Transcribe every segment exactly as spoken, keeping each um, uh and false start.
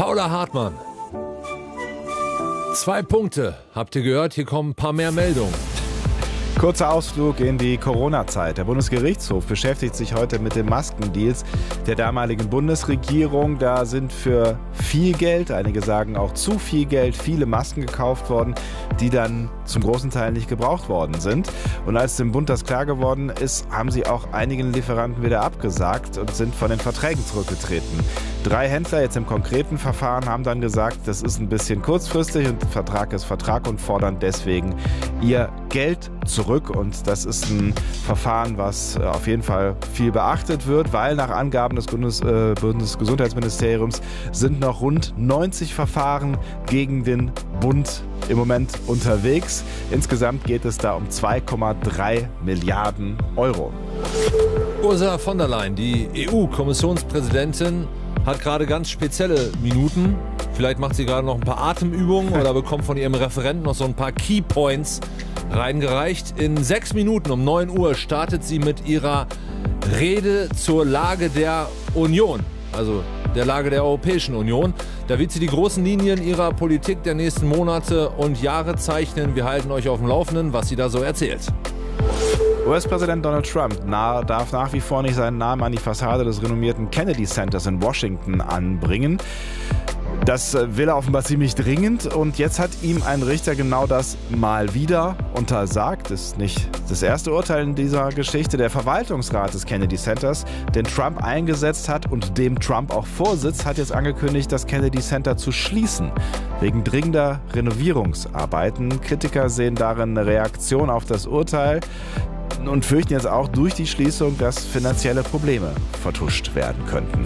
Paula Hartmann. Zwei Punkte. Habt ihr gehört? Hier kommen ein paar mehr Meldungen. Kurzer Ausflug in die Corona-Zeit. Der Bundesgerichtshof beschäftigt sich heute mit den Maskendeals der damaligen Bundesregierung. Da sind für viel Geld, einige sagen auch zu viel Geld, viele Masken gekauft worden, die dann zum großen Teil nicht gebraucht worden sind. Und als dem Bund das klar geworden ist, haben sie auch einigen Lieferanten wieder abgesagt und sind von den Verträgen zurückgetreten. Drei Händler jetzt im konkreten Verfahren haben dann gesagt, das ist ein bisschen kurzfristig und Vertrag ist Vertrag und fordern deswegen ihr Geld zurück. Und das ist ein Verfahren, was auf jeden Fall viel beachtet wird, weil nach Angaben des Bundes, äh, Bundesgesundheitsministeriums sind noch rund neunzig Verfahren gegen den Bund im Moment unterwegs. Insgesamt geht es da um zwei Komma drei Milliarden Euro. Ursula von der Leyen, die E U-Kommissionspräsidentin, hat gerade ganz spezielle Minuten. Vielleicht macht sie gerade noch ein paar Atemübungen oder bekommt von ihrem Referenten noch so ein paar Keypoints reingereicht. In sechs Minuten um neun Uhr startet sie mit ihrer Rede zur Lage der Union, also der Lage der Europäischen Union. Da wird sie die großen Linien ihrer Politik der nächsten Monate und Jahre zeichnen. Wir halten euch auf dem Laufenden, was sie da so erzählt. U S-Präsident Donald Trump na, darf nach wie vor nicht seinen Namen an die Fassade des renommierten Kennedy Centers in Washington anbringen. Das will er offenbar ziemlich dringend und jetzt hat ihm ein Richter genau das mal wieder untersagt. Das ist nicht das erste Urteil in dieser Geschichte. Der Verwaltungsrat des Kennedy Centers, den Trump eingesetzt hat und dem Trump auch vorsitzt, hat jetzt angekündigt, das Kennedy Center zu schließen. Wegen dringender Renovierungsarbeiten. Kritiker sehen darin eine Reaktion auf das Urteil und fürchten jetzt auch durch die Schließung, dass finanzielle Probleme vertuscht werden könnten.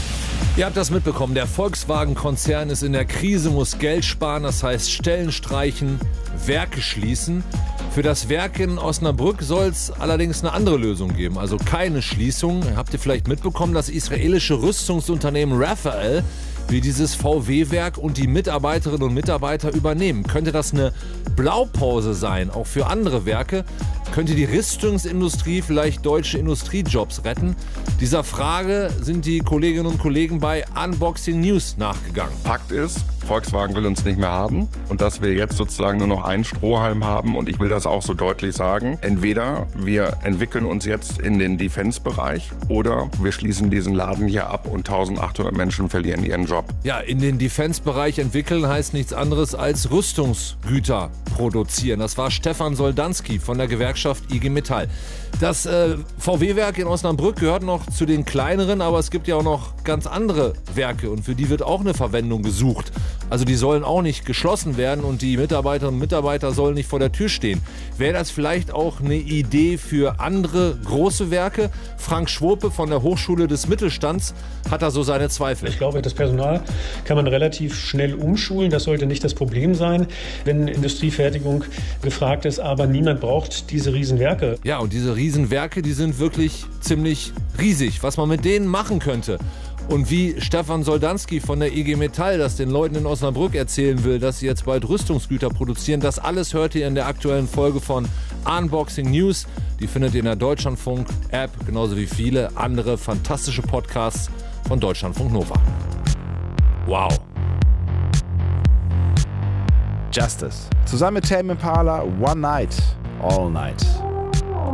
Ihr habt das mitbekommen, der Volkswagen-Konzern ist in der Krise, muss Geld sparen, das heißt Stellen streichen, Werke schließen. Für das Werk in Osnabrück soll es allerdings eine andere Lösung geben, also keine Schließung. Habt ihr vielleicht mitbekommen, das israelische Rüstungsunternehmen Rafael will dieses V W-Werk und die Mitarbeiterinnen und Mitarbeiter übernehmen. Könnte das eine Blaupause sein, auch für andere Werke? Könnte die Rüstungsindustrie vielleicht deutsche Industriejobs retten? Dieser Frage sind die Kolleginnen und Kollegen bei Unboxing News nachgegangen. Fakt ist, Volkswagen will uns nicht mehr haben und dass wir jetzt sozusagen nur noch einen Strohhalm haben und ich will das auch so deutlich sagen. Entweder wir entwickeln uns jetzt in den Defense-Bereich oder wir schließen diesen Laden hier ab und eintausendachthundert Menschen verlieren ihren Job. Ja, in den Defense-Bereich entwickeln heißt nichts anderes als Rüstungsgüter produzieren. Das war Stefan Soldanski von der Gewerkschaft I G Metall. Das äh, V W-Werk in Osnabrück gehört noch zu den kleineren, aber es gibt ja auch noch ganz andere Werke und für die wird auch eine Verwendung gesucht. Also die sollen auch nicht geschlossen werden und die Mitarbeiterinnen und Mitarbeiter sollen nicht vor der Tür stehen. Wäre das vielleicht auch eine Idee für andere große Werke? Frank Schwope von der Hochschule des Mittelstands hat da so seine Zweifel. Ich glaube, das Personal kann man relativ schnell umschulen. Das sollte nicht das Problem sein, wenn Industriefertigung gefragt ist. Aber niemand braucht diese Riesenwerke. Ja, und diese Riesenwerke, die sind wirklich ziemlich riesig. Was man mit denen machen könnte und wie Stefan Soldanski von der I G Metall das den Leuten in Osnabrück erzählen will, dass sie jetzt bald Rüstungsgüter produzieren, das alles hört ihr in der aktuellen Folge von Unboxing News. Die findet ihr in der Deutschlandfunk-App, genauso wie viele andere fantastische Podcasts von Deutschlandfunk Nova. Wow. Justice. Zusammen mit Tame Impala, One Night, All Night.